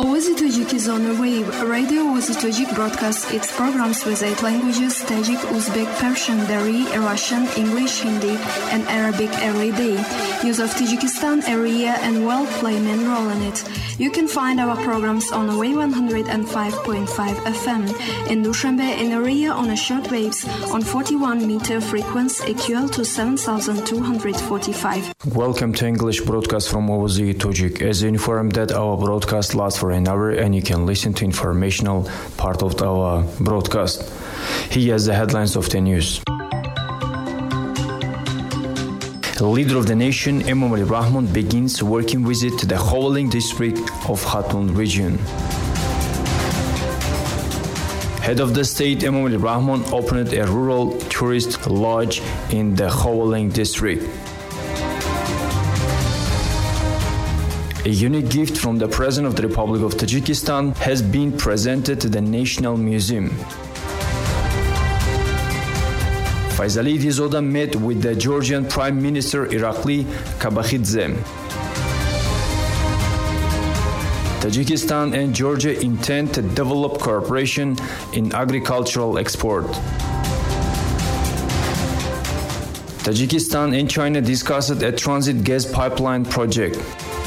Oazy Tajik is on the wave. Radio Oazy Tajik broadcasts its programs with 8 languages: Tajik, Uzbek, Persian, Dari, Russian, English, Hindi, and Arabic every day. News of Tajikistan area and world play main role in it. You can find our programs on Wave 105.5 FM in Dushanbe in area on a short waves on 41-meter frequency equal to 7,245. Welcome to English broadcast from Oazy Tajik. As informed that our broadcast lasts for an hour and you can listen to informational part of our broadcast. Here are the headlines of the news. The leader of the nation, Emomali Rahmon, begins working visit to the Khowaling district of Khatun region. Head of the state, Emomali Rahmon, opened a rural tourist lodge in the Khowaling district. A unique gift from the President of the Republic of Tajikistan has been presented to the National Museum. Faisali Zoda met with the Georgian Prime Minister Irakli Kabakhidze. Tajikistan and Georgia intend to develop cooperation in agricultural export. Tajikistan and China discussed a transit gas pipeline project.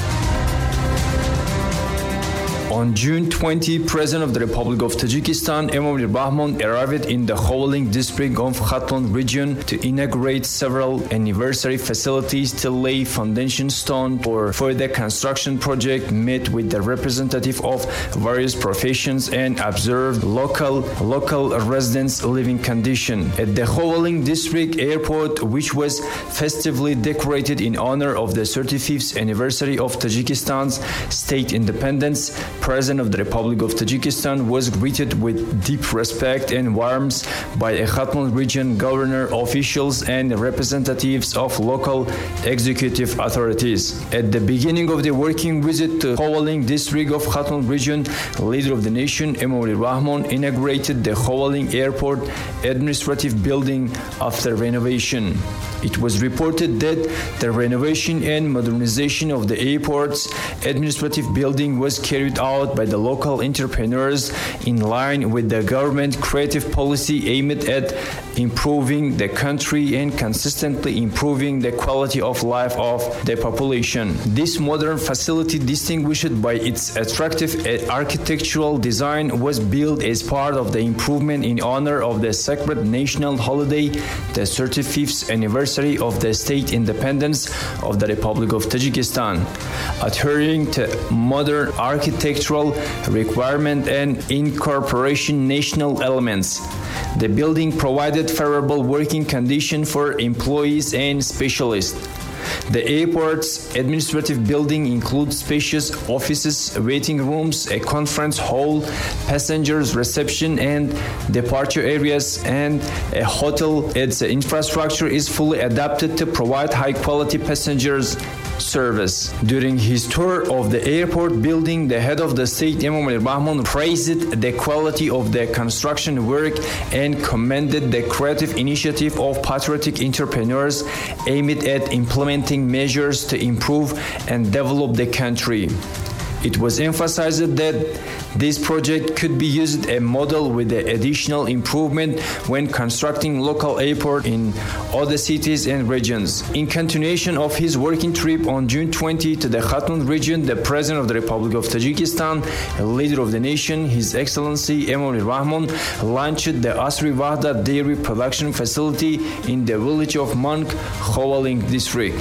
On June 20, President of the Republic of Tajikistan, Emomali Rahmon, arrived in the Khowaling district of Khatun region to inaugurate several anniversary facilities to lay foundation stone for further construction project, met with the representative of various professions and observed local residents' living condition. At the Khowaling district airport, which was festively decorated in honor of the 35th anniversary of Tajikistan's state independence, President of the Republic of Tajikistan was greeted with deep respect and warmth by a Khatun region governor, officials, and representatives of local executive authorities. At the beginning of the working visit to Khowaling district of Khatun region, leader of the nation, Emomali Rahmon, inaugurated the Khowaling airport administrative building after renovation. It was reported that the renovation and modernization of the airport's administrative building was carried out by the local entrepreneurs in line with the government creative policy aimed at improving the country and consistently improving the quality of life of the population. This modern facility, distinguished by its attractive architectural design, was built as part of the improvement in honor of the sacred national holiday, the 35th anniversary of the state independence of the Republic of Tajikistan. Adhering to modern architectural requirement and incorporation national elements, the building provided favorable working conditions for employees and specialists. The airport's administrative building includes spacious offices, waiting rooms, a conference hall, passengers reception and departure areas, and a hotel. Its infrastructure is fully adapted to provide high-quality passengers service. During his tour of the airport building, the head of the state, Emomali Rahmon, praised the quality of the construction work and commended the creative initiative of patriotic entrepreneurs aimed at implementing measures to improve and develop the country. It was emphasized that this project could be used as a model with the additional improvement when constructing local airport in other cities and regions. In continuation of his working trip on June 20 to the Khatun region, the President of the Republic of Tajikistan, a leader of the nation, His Excellency Emomali Rahmon, launched the Asri Wahda dairy production facility in the village of Mank, Khowaling district.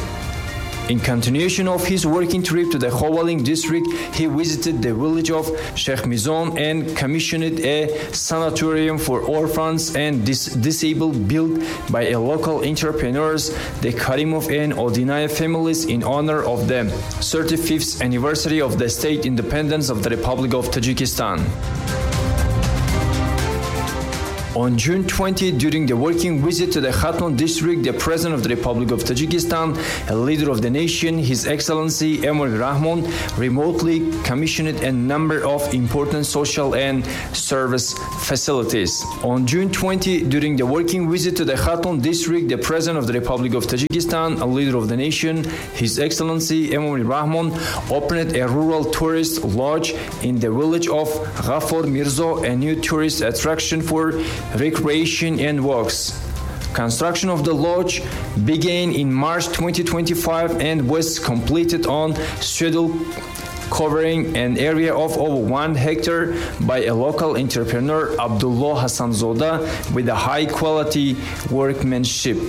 In continuation of his working trip to the Khowaling district, he visited the village of Sheikh Mizon and commissioned a sanatorium for orphans and disabled built by a local entrepreneurs, the Karimov and Odinaya families, in honor of the 35th anniversary of the state independence of the Republic of Tajikistan. On June 20, during the working visit to the Khatun district, the President of the Republic of Tajikistan, a leader of the nation, His Excellency Emomali Rahmon, remotely commissioned a number of important social and service facilities. On June 20, during the working visit to the Khatun district, the President of the Republic of Tajikistan, a leader of the nation, His Excellency Emomali Rahmon, opened a rural tourist lodge in the village of Ghafor Mirzo, a new tourist attraction for recreation and walks. Construction of the lodge began in March 2025 and was completed on schedule, covering an area of over 1 hectare by a local entrepreneur, Abdullah Hassan Zoda, with a high quality workmanship.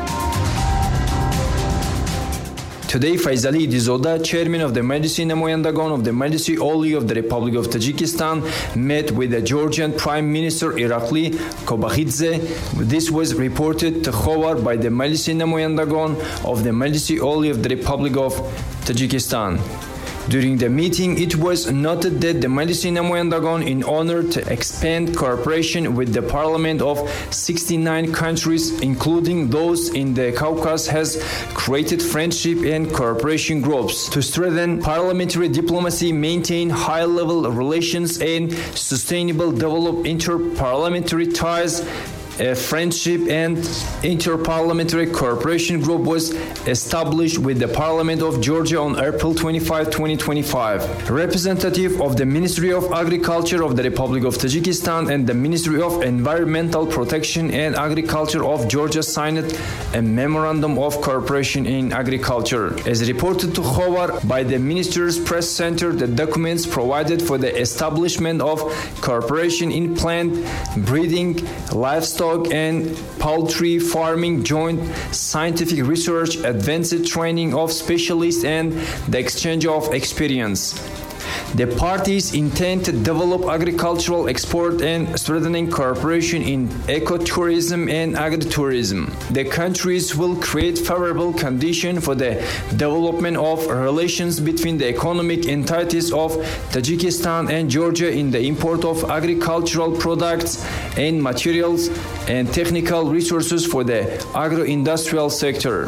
Today, Faizali Dizoda, chairman of the Majlisi Namoyandagan of the Majlisi Oli of the Republic of Tajikistan, met with the Georgian Prime Minister Irakli Kobakhidze. This was reported to Khobar by the Majlisi Namoyandagan of the Majlisi Oli of the Republic of Tajikistan. During the meeting, it was noted that the Majlisi Namoyandagan, in order to expand cooperation with the parliament of 69 countries, including those in the Caucasus, has created friendship and cooperation groups to strengthen parliamentary diplomacy, maintain high-level relations, and sustainable develop inter-parliamentary ties. A friendship and inter-parliamentary cooperation group was established with the Parliament of Georgia on April 25, 2025. A representative of the Ministry of Agriculture of the Republic of Tajikistan and the Ministry of Environmental Protection and Agriculture of Georgia signed a memorandum of cooperation in agriculture. As reported to Khobar by the Minister's Press Center, the documents provided for the establishment of cooperation in plant breeding, livestock and poultry farming, joint scientific research, advanced training of specialists, and the exchange of experience. The parties intend to develop agricultural export and strengthening cooperation in ecotourism and agritourism. The countries will create favorable conditions for the development of relations between the economic entities of Tajikistan and Georgia in the import of agricultural products and materials and technical resources for the agro-industrial sector.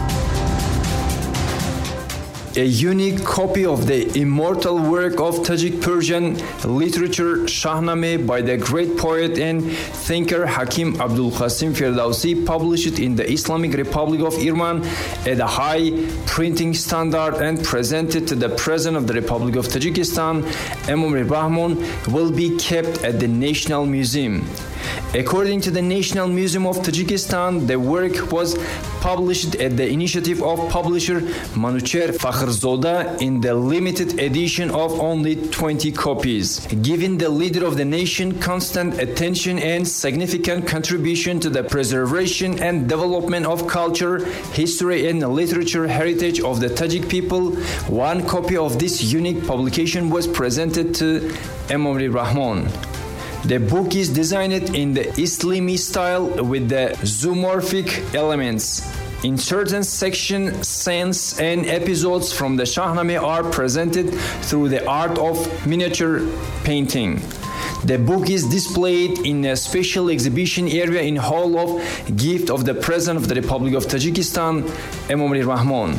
A unique copy of the immortal work of Tajik Persian literature Shahnameh by the great poet and thinker Hakim Abdul Qasim Firdausi, published in the Islamic Republic of Iran at a high printing standard and presented to the President of the Republic of Tajikistan, Emomali Rahmon, will be kept at the National Museum. According to the National Museum of Tajikistan, the work was published at the initiative of publisher Manucher Fakhrzodeh in the limited edition of only 20 copies. Giving the leader of the nation constant attention and significant contribution to the preservation and development of culture, history, and literature heritage of the Tajik people, one copy of this unique publication was presented to Emomali Rahmon. The book is designed in the Islami style with the zoomorphic elements. In certain sections, scenes and episodes from the Shahnameh are presented through the art of miniature painting. The book is displayed in a special exhibition area in Hall of Gift of the President of the Republic of Tajikistan, Emomali Rahmon.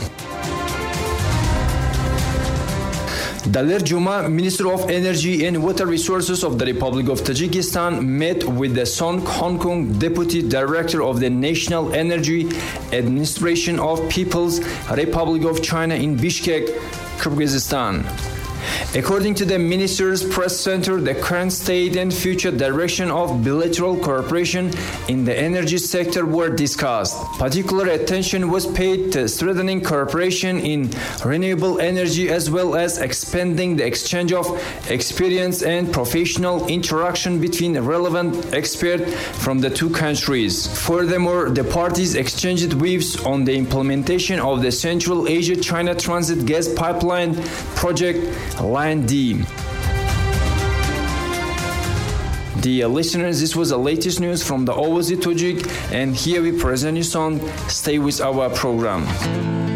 Daler Juma, Minister of Energy and Water Resources of the Republic of Tajikistan, met with the Son Hong Kong Deputy Director of the National Energy Administration of People's Republic of China in Bishkek, Kyrgyzstan. According to the Minister's Press Center, the current state and future direction of bilateral cooperation in the energy sector were discussed. Particular attention was paid to strengthening cooperation in renewable energy as well as expanding the exchange of experience and professional interaction between relevant experts from the two countries. Furthermore, the parties exchanged views on the implementation of the Central Asia-China Transit Gas Pipeline Project Line D. Dear listeners, this was the latest news from the Ovozi Tajik, and here we present you song. Stay with our program.